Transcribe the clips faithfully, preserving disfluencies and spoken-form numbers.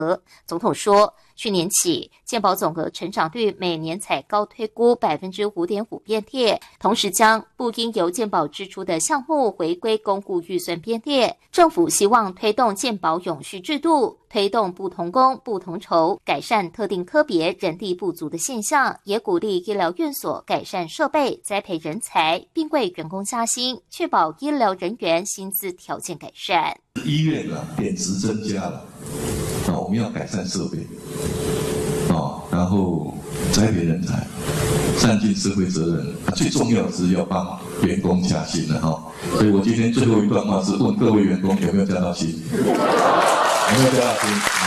总统说，去年起健保总额成长率每年才高推估 百分之五点五 编列，同时将不应由健保支出的项目回归公务预算编列。政府希望推动健保永续制度，推动不同工不同酬，改善特定科别人力不足的现象，也鼓励医疗院所改善设备，栽培人才，并为员工加薪，确保医疗人员薪资条件改善。 医院啊，品质增加了，啊，我们要改善设备，啊，然后栽培人才，善尽社会责任，啊、最重要的是要帮员工加薪了哈。所以我今天最后一段话是问各位员工有没有加到薪，有没有加到薪啊？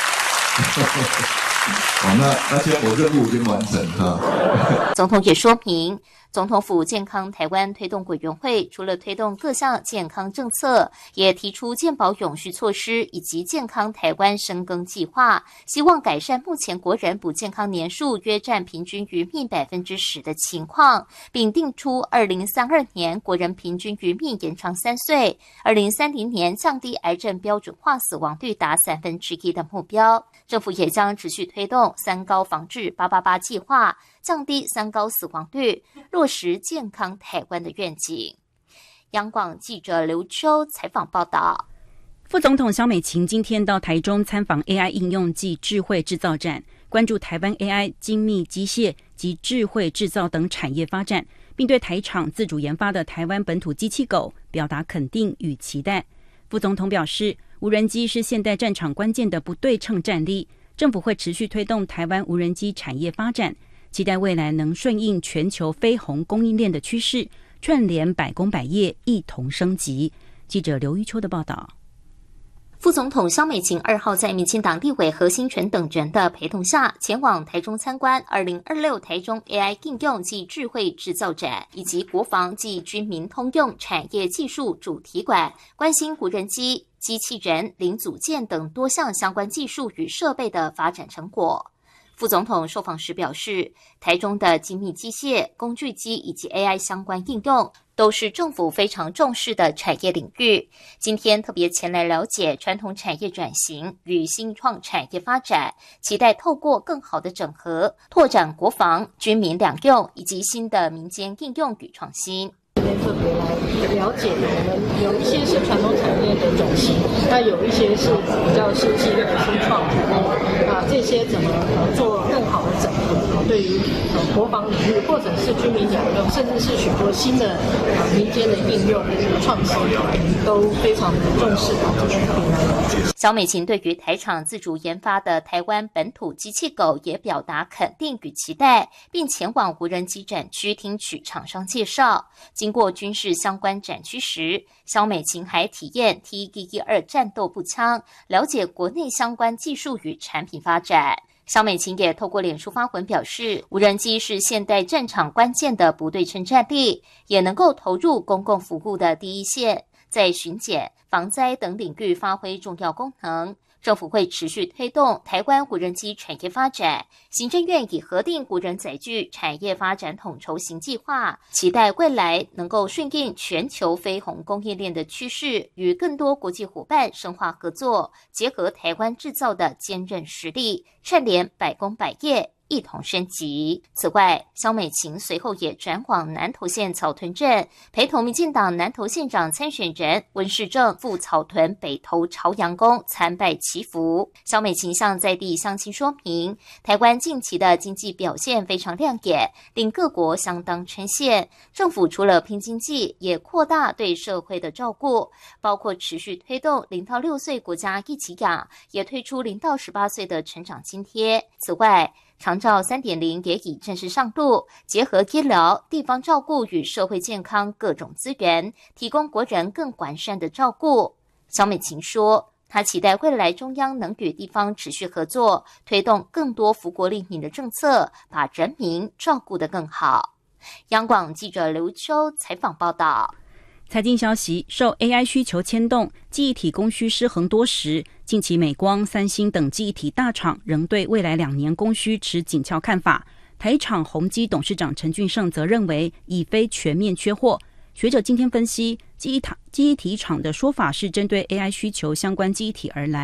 好，那那现在我任务已经完成哈。 总统也说明，总统府健康台湾推动委员会除了推动各项健康政策，也提出健保永续措施以及健康台湾深耕计划，希望改善目前国人不健康年数约占平均余命 百分之十 的情况，并定出二零三二年国人平均余命延长三岁，二零三零年降低癌症标准化死亡率达三分之一的目标。政府也将持续推动三高防治八八八计划，降低三高死亡率，落实健康台湾的愿景。央广记者刘秋采访报道。 副总统萧美琴今天到台中参访 A I 应用暨智慧制造展，关注台湾 A I、精密机械及智慧制造等产业发展，并对台厂自主研发的台湾本土机器狗表达肯定与期待。副总统表示，无人机是现代战场关键的不对称战力，政府会持续推动台湾无人机产业发展，期待未来能顺应全球飞鸿供应链的趋势，串联百工百业一同升级。记者刘玉秋的报道。 副总统萧美琴二号在民进党立委何新纯等人的陪同下，前往台中参观二零二六台中 A I 应用暨智慧制造展以及国防及军民通用产业技术主题馆，关心无人机、机器人、零组件等多项相关技术与设备的发展成果。副总统受访时表示，台中的精密机械、工具机以及 A I 相关应用都是政府非常重视的产业领域。今天特别前来了解传统产业转型与新创产业发展，期待透过更好的整合，拓展国防、军民两用以及新的民间应用与创新。 今天特别来了解，我们有一些是传统产业的转型，那有一些是比较新兴的新创产业，啊，这些怎么呃做更好的整合？对于呃国防领域或者是军民两用，甚至是许多新的呃民间的应用创新，都非常的重视啊。这边特别来了解。 萧美琴对于台厂自主研发的台湾本土机器狗也表达肯定与期待，并前往无人机展区听取厂商介绍。经过军事相关展区时，萧美琴还体验 T 一一二战斗步枪，了解国内相关技术与产品发展。萧美琴也透过脸书发文表示，无人机是现代战场关键的不对称战力，也能够投入公共服务的第一线，在巡检、防灾等领域发挥重要功能。政府会持续推动台湾无人机产业发展，行政院已核定无人载具产业发展统筹型计划，期待未来能够顺应全球飞鸿供应链的趋势，与更多国际伙伴深化合作，结合台湾制造的坚韧实力，串联百工百业一同升级。此外，萧美琴随后也转往南投县草屯镇，陪同民进党南投县长参选人温世正赴草屯北投朝阳宫参拜祈福。萧美琴向在地乡亲说明，台湾近期的经济表现非常亮眼，令各国相当称羡。政府除了拼经济，也扩大对社会的照顾，包括持续推动零到六岁国家一起养，也推出零到十八岁的成长津贴。此外，长照 三点零 也已正式上路，结合医疗、地方照顾与社会健康各种资源，提供国人更完善的照顾。萧美琴说，她期待未来中央能与地方持续合作，推动更多福国利民的政策，把人民照顾得更好。央广记者刘秋采访报道。 财经消息，受 A I 需求牵动，记忆体供需失衡多时。近期美光、三星等记忆体大厂仍对未来两年供需持紧俏看法。台厂宏基董事长陈俊盛则认为，已非全面缺货。学者今天分析，记忆记忆体厂的说法是针对 A I 需求相关记忆体而来。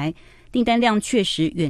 订单量确实远